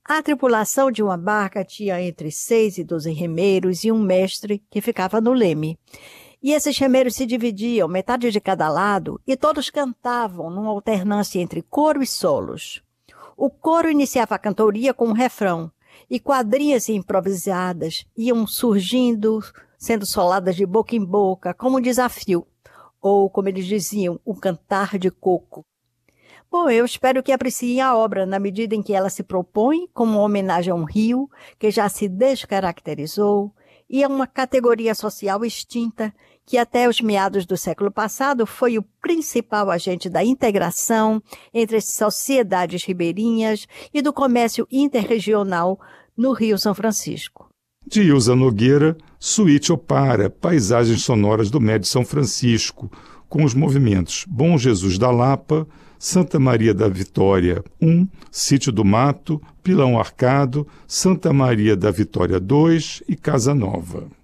A tripulação de uma barca tinha entre 6 e 12 remeiros e um mestre que ficava no leme. E esses remeiros se dividiam, metade de cada lado, e todos cantavam numa alternância entre coro e solos. O coro iniciava a cantoria com um refrão, e quadrilhas improvisadas iam surgindo, sendo soladas de boca em boca, como um desafio, ou, como eles diziam, um cantar de coco. Bom, eu espero que apreciem a obra na medida em que ela se propõe como uma homenagem a um rio que já se descaracterizou e a uma categoria social extinta que até os meados do século passado foi o principal agente da integração entre as sociedades ribeirinhas e do comércio interregional no Rio São Francisco. De Ilza Nogueira, Suíte Opara, Paisagens Sonoras do Médio São Francisco, com os movimentos Bom Jesus da Lapa, Santa Maria da Vitória 1, Sítio do Mato, Pilão Arcado, Santa Maria da Vitória 2 e Casa Nova.